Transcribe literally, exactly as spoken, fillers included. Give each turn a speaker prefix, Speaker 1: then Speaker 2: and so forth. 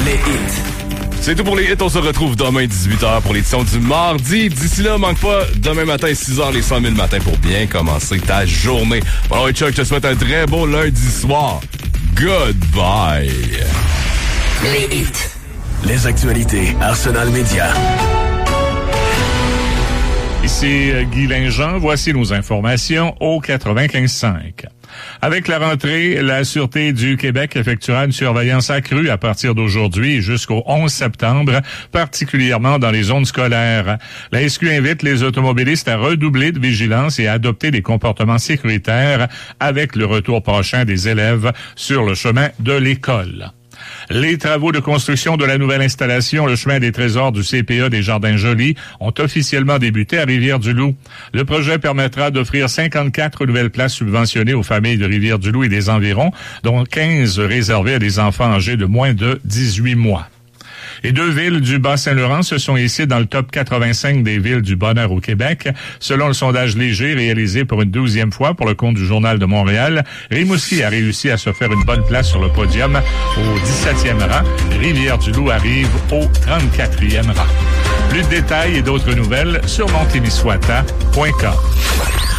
Speaker 1: Les hits.
Speaker 2: C'est tout pour les hits. On se retrouve demain dix-huit heures pour l'édition du mardi. D'ici là, manque pas, demain matin, six heures, les cent mille matin pour bien commencer ta journée. Alors, Chuck, je te souhaite un très beau lundi soir. Goodbye.
Speaker 1: Les hits. Les actualités Arsenal Média.
Speaker 3: Ici Guy Linjean, voici nos informations au quatre-vingt-quinze cinq. Avec la rentrée, la Sûreté du Québec effectuera une surveillance accrue à partir d'aujourd'hui jusqu'au onze septembre, particulièrement dans les zones scolaires. La S Q invite les automobilistes à redoubler de vigilance et à adopter des comportements sécuritaires avec le retour prochain des élèves sur le chemin de l'école. Les travaux de construction de la nouvelle installation, le chemin des trésors du C P E des Jardins-Joly, ont officiellement débuté à Rivière-du-Loup. Le projet permettra d'offrir cinquante-quatre nouvelles places subventionnées aux familles de Rivière-du-Loup et des environs, dont quinze réservées à des enfants âgés de moins de dix-huit mois. Les deux villes du Bas-Saint-Laurent se sont hissées dans le top quatre-vingt-cinq des villes du bonheur au Québec. Selon le sondage léger réalisé pour une douzième fois pour le compte du Journal de Montréal, Rimouski a réussi à se faire une bonne place sur le podium au dix-septième rang. Rivière-du-Loup arrive au trente-quatrième rang. Plus de détails et d'autres nouvelles sur montémissoata point com.